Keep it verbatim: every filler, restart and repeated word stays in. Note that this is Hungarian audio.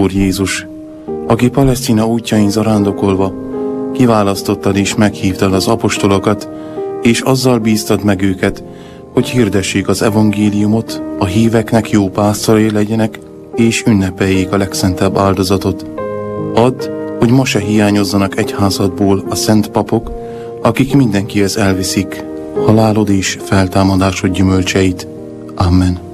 Úr Jézus, aki Palesztina útjain zarándokolva kiválasztottad és meghívtad az apostolokat, és azzal bíztad meg őket, hogy hirdessék az evangéliumot, a híveknek jó pásztorai legyenek, és ünnepeljék a legszentebb áldozatot. Add, hogy ma se hiányozzanak egyházadból a szent papok, akik mindenkihez elviszik halálod és feltámadásod gyümölcseit. Amen.